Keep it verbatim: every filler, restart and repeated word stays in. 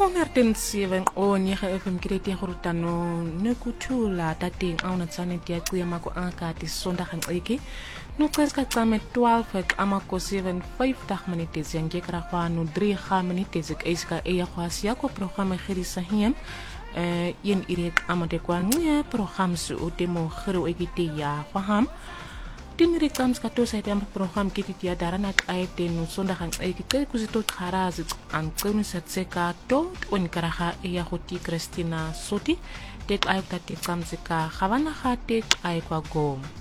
honderdseven o nega F M kirete go rutano ne kuthula tateng a ona tsane dia qiya mako angakati sondag en eki no qeska tsame twaalf ek amako seven five minutes yange kragwano three minutes ek iska eya khwasia ko programme gerisa hiem eh yen irek amade kwanye program su utemo gero ekite ya faham tin rekams kato sa item program kiti dia darana aite no sondag ang ekite kuzito kharaz ang tsunu satseka to on karaha eya khoti Christina Soti tek ayta tek kamseka khawana khatek ay kwa gom